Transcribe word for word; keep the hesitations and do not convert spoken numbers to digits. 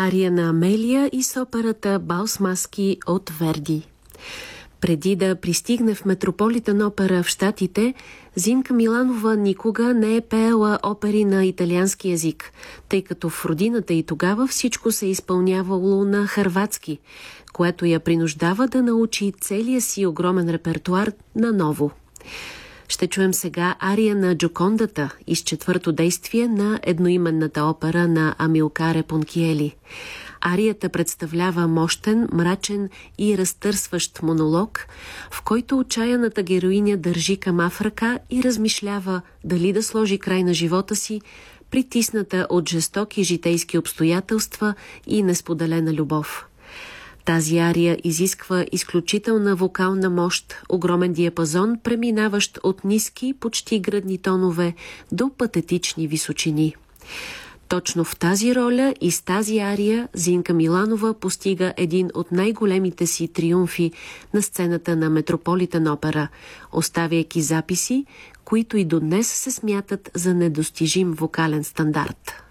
ария на Амелия и с операта Балс Маски от Верди. Преди да пристигне в Метрополитън опера в Щатите, Зинка Миланова никога не е пеела опери на италиански език, тъй като в родината и тогава всичко се е изпълнявало на хърватски, което я принуждава да научи целия си огромен репертуар наново. Ще чуем сега ария на Джокондата из четвърто действие на едноименната опера на Амилкаре Пончиели. Арията представлява мощен, мрачен и разтърсващ монолог, в който отчаяната героиня държи камък в ръка и размишлява дали да сложи край на живота си, притисната от жестоки житейски обстоятелства и несподелена любов. Тази ария изисква изключителна вокална мощ, огромен диапазон, преминаващ от ниски, почти гръдни тонове до патетични височини. Точно в тази роля и с тази ария Зинка Миланова постига един от най-големите си триумфи на сцената на Метрополитън опера, оставяйки записи, които и до днес се смятат за недостижим вокален стандарт.